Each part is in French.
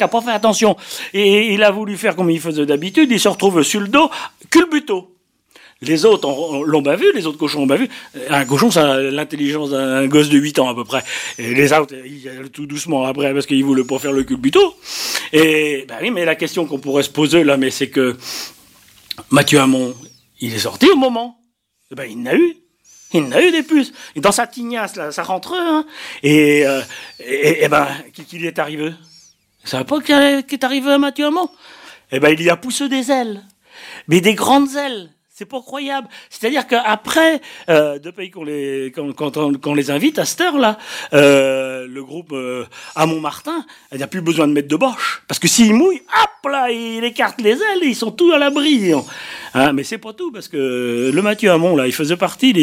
qui a pas fait attention. Et il a voulu faire comme il faisait d'habitude, il se retrouve sur le dos, culbuto. Les autres l'ont pas vu, les autres cochons l'ont pas vu. Un cochon, ça a l'intelligence d'un gosse de 8 ans à peu près. Et les autres, ils allaient tout doucement après parce qu'ils voulaient pas faire le culbuto. Et oui, mais la question qu'on pourrait se poser là, mais c'est que Mathieu Hamon, il est sorti au moment. Il en a eu. Il en a eu des puces. Et dans sa tignasse là, ça rentre. Hein. Et qu'il lui est arrivé. Vous savez pas qu'est arrivé à Mathieu Hamon? Il y a poussé des ailes, mais des grandes ailes. C'est pas croyable. C'est-à-dire qu'après, depuis quand on les invite à cette heure-là, le groupe à Montmartin, il n'y a plus besoin de mettre de boche. Parce que s'il mouille, hop là, il écarte les ailes, ils sont tous à l'abri. Hein, mais c'est pas tout, parce que le Mathieu Hamon, là, il faisait partie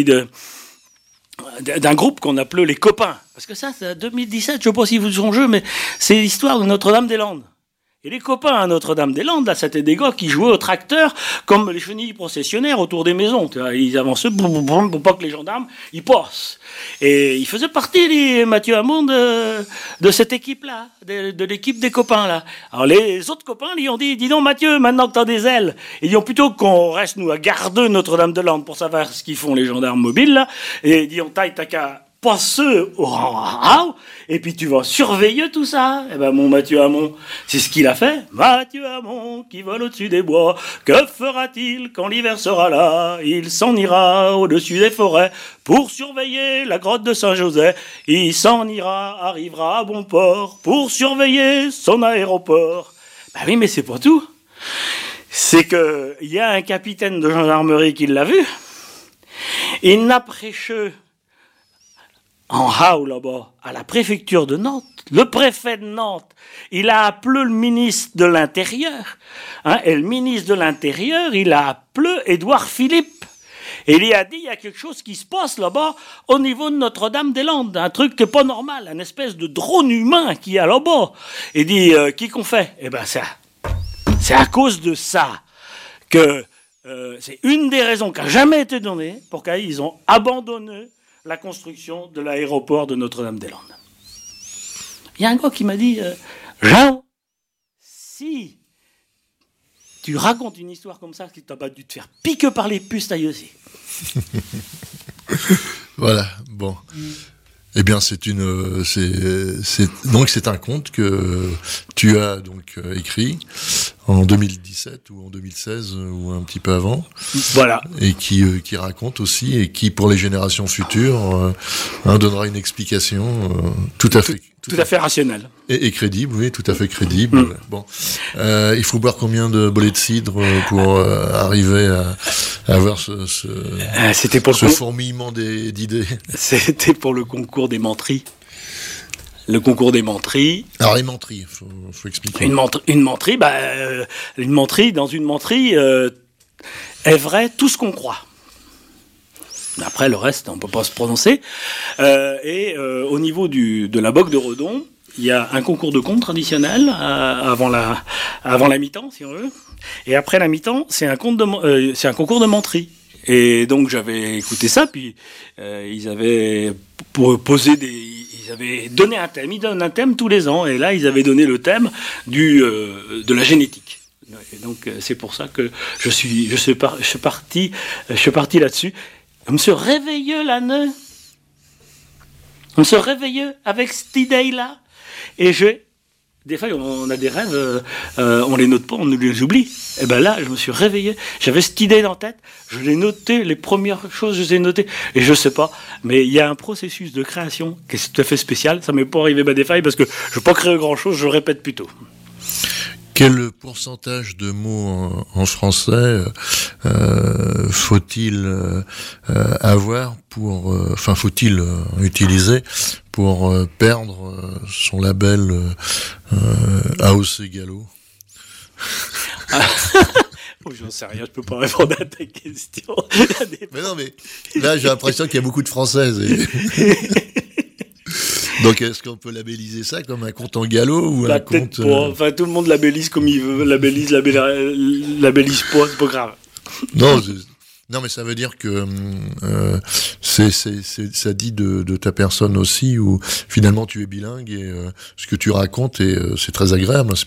d'un groupe qu'on appelait les copains. Parce que ça, c'est 2017, je sais pas si vous songez, mais c'est l'histoire de Notre-Dame-des-Landes. Et les copains à Notre-Dame-des-Landes, là, c'était des gars qui jouaient au tracteur comme les chenilles processionnaires autour des maisons. Tu vois, ils avançaient pour pas que les gendarmes ils passent. Et ils faisaient partie, les Mathieu Hamon, de cette équipe-là, de l'équipe des copains là. Alors les autres copains, ils ont dit, dis donc Mathieu, maintenant que t'as des ailes, ils disent plutôt qu'on reste nous à garder Notre-Dame-des-Landes pour savoir ce qu'ils font les gendarmes mobiles là. Et ils disent taille t'as qu'à passer au rang, et puis tu vas surveiller tout ça. Mon Mathieu Hamon, c'est ce qu'il a fait. Mathieu Hamon qui vole au-dessus des bois, que fera-t-il quand l'hiver sera là? Il s'en ira au-dessus des forêts pour surveiller la grotte de Saint-Joseph. Il s'en ira, arrivera à bon port pour surveiller son aéroport. Oui, mais c'est pas tout. C'est que il y a un capitaine de gendarmerie qui l'a vu. Il n'a prêché en haut là-bas, à la préfecture de Nantes, le préfet de Nantes, il a appelé le ministre de l'Intérieur, et le ministre de l'Intérieur, il a appelé Édouard Philippe. Et il lui a dit, il y a quelque chose qui se passe là-bas au niveau de Notre-Dame-des-Landes, un truc qui est pas normal, une espèce de drone humain qui est là-bas. Il dit, qui qu'on fait? C'est à cause de ça que c'est une des raisons qui a jamais été donnée pour qu'ils ont abandonné la construction de l'aéroport de Notre-Dame-des-Landes. Il y a un gars qui m'a dit, Jean, si tu racontes une histoire comme ça, tu n'as pas dû te faire piquer par les puces, taille aussi. Voilà, bon. Eh bien, donc c'est un conte que tu as donc écrit en 2017 ou en 2016 ou un petit peu avant. Voilà. Et qui raconte aussi et qui pour les générations futures donnera une explication tout à fait rationnelle et crédible, oui, tout à fait crédible. Bon, il faut boire combien de bolets de cidre pour arriver à avoir ce fourmillement d'idées. C'était pour le concours des menteries. Le concours des menteries. Alors les menteries, faut expliquer. Une menterie, dans une menterie est vrai tout ce qu'on croit. Après le reste, on peut pas se prononcer. Au niveau de la bogue de Redon, il y a un concours de contes traditionnel avant la mi-temps, si on veut. Et après la mi-temps, c'est un concours de menterie. Et donc j'avais écouté ça, puis ils avaient ils avaient donné un thème. Ils donnent un thème tous les ans, et là ils avaient donné le thème de la génétique. Et donc c'est pour ça que je suis parti là-dessus. On me se réveillait la nuit. On se réveillait avec cette idée-là. Et des fois, on a des rêves, on les note pas, on les oublie. Et là, je me suis réveillé, j'avais cette idée dans la tête, je l'ai notée, les premières choses, je les ai notées, et je sais pas, mais il y a un processus de création qui est tout à fait spécial, ça m'est pas arrivé des failles, parce que je vais pas créer grand-chose, je répète plutôt. Quel pourcentage de mots en français faut-il avoir faut-il utiliser pour perdre son label AOC Gallo? J'en sais rien, je peux pas répondre à ta question. Mais non, mais là j'ai l'impression qu'il y a beaucoup de Françaises. Donc, est-ce qu'on peut labelliser ça comme un conte en gallo ou un conte... Enfin, tout le monde labellise comme il veut. Labellise pas, c'est pas grave. Non, mais ça veut dire que ça dit de ta personne aussi, où finalement tu es bilingue et ce que tu racontes, c'est très agréable. C'est